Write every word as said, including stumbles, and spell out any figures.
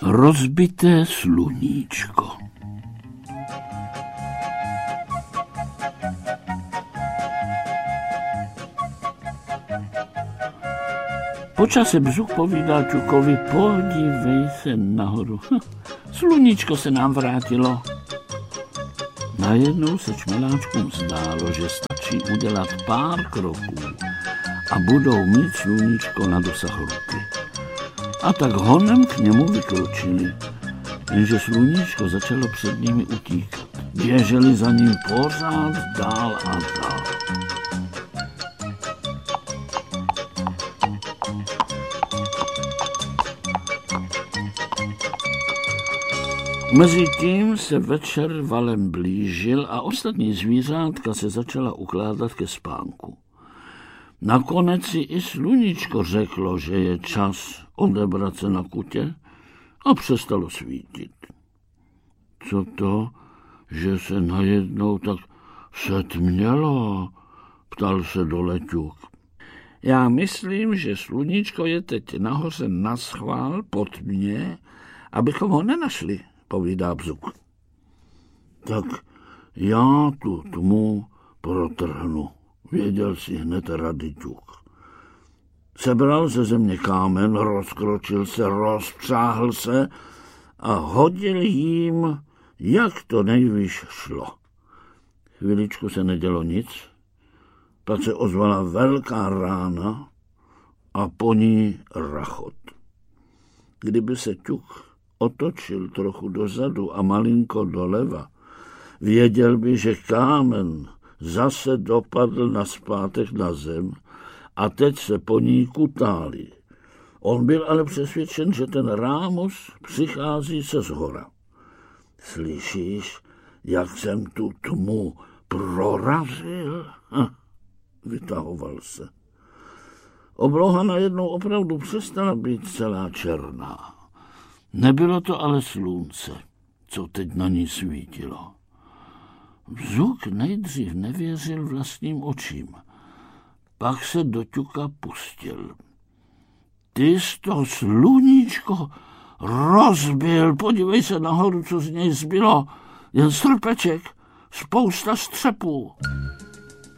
Rozbité sluníčko. Po čase Bzuch povídal Ťukovi, podívej se nahoru. Sluníčko se nám vrátilo. Najednou se čmeláčkům zdálo, že stačí udělat pár kroků a budou mít sluníčko na dosah ruky. A tak honem k němu vykročili, jenže sluníčko začalo před nimi utíkat. Běželi za ním pořád dál a dál. Mezitím se večer valem blížil a ostatní zvířátka se začala ukládat ke spánku. Nakonec si i sluníčko řeklo, že je čas odebrat se na kutě a přestalo svítit. Co to, že se najednou tak setmělo, ptal se dole Ťuk. Já myslím, že sluníčko je teď nahoře naschvál pod mě, abychom ho nenašli, povídá Bzuch. Tak já tu tmu protrhnu, věděl si hned rady Ťuk. Sebral ze země kámen, rozkročil se, rozpřáhl se a hodil jím, jak to nejvíš šlo. Chviličku se nedělo nic, pak se ozvala velká rána a po ní rachot. Kdyby se Ťuk otočil trochu dozadu a malinko doleva, věděl by, že kámen zase dopadl nazpátek na zem a teď se po ní kutálí. On byl ale přesvědčen, že ten rámus přichází se zhora. Slyšíš, jak jsem tu tmu prorazil? Hm, vytahoval se. Obloha najednou opravdu přestala být celá černá. Nebylo to ale slunce, co teď na ní svítilo. Bzuch nejdřív nevěřil vlastním očím. Pak se do Ťuka pustil. Ty jsi to sluníčko rozbil, podívej se nahoru, co z něj zbylo. Jen strpeček, spousta střepů.